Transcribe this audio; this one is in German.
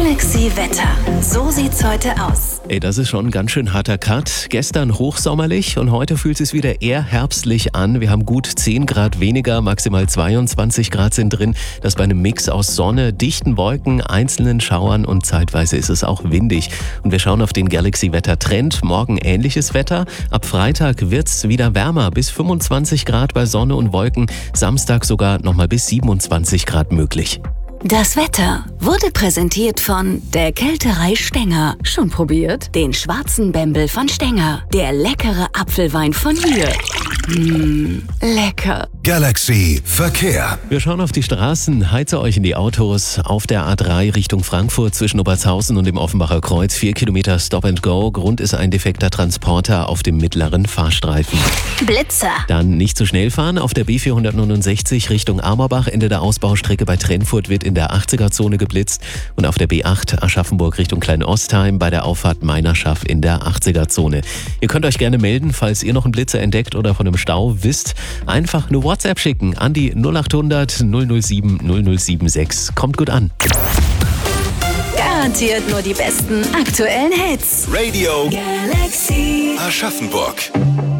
Galaxy Wetter. So sieht's heute aus. Ey, das ist schon ein ganz schön harter Cut. Gestern hochsommerlich und heute fühlt es wieder eher herbstlich an. Wir haben gut 10 Grad weniger, maximal 22 Grad sind drin. Das bei einem Mix aus Sonne, dichten Wolken, einzelnen Schauern und zeitweise ist es auch windig. Und wir schauen auf den Galaxy-Wetter-Trend. Morgen ähnliches Wetter. Ab Freitag wird's wieder wärmer, bis 25 Grad bei Sonne und Wolken. Samstag sogar nochmal bis 27 Grad möglich. Das Wetter wurde präsentiert von der Kälterei Stenger. Schon probiert? Den schwarzen Bembel von Stenger. Der leckere Apfelwein von hier. Lecker. Galaxy Verkehr. Wir schauen auf die Straßen, heize euch in die Autos. Auf der A3 Richtung Frankfurt zwischen Obertshausen und dem Offenbacher Kreuz 4 Kilometer Stop and Go. Grund ist ein defekter Transporter auf dem mittleren Fahrstreifen. Blitzer. Dann nicht zu schnell fahren. Auf der B469 Richtung Amerbach, Ende der Ausbaustrecke bei Trennfurt wird in der 80er-Zone geblitzt. Und auf der B8 Aschaffenburg Richtung Kleinostheim bei der Auffahrt Meinerschaft in der 80er-Zone. Ihr könnt euch gerne melden, falls ihr noch einen Blitzer entdeckt oder von einem Stau wisst. Einfach eine WhatsApp schicken an die 0800 007 0076. Kommt gut an. Garantiert nur die besten aktuellen Hits. Radio Galaxy. Aschaffenburg.